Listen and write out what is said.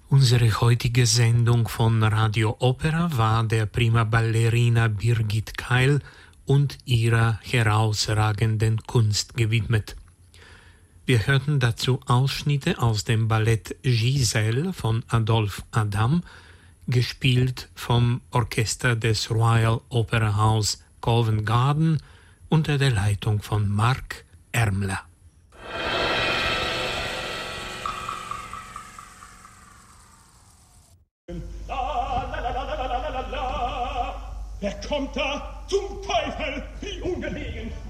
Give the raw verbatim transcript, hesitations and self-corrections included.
Unsere heutige Sendung von Radio Opera war der Prima Ballerina Birgit Keil und ihrer herausragenden Kunst gewidmet. Wir hörten dazu Ausschnitte aus dem Ballett Giselle von Adolphe Adam, gespielt vom Orchester des Royal Opera House Covent Garden unter der Leitung von Marc Ermler. Wer kommt da? Zum Teufel! Wie ungelegen!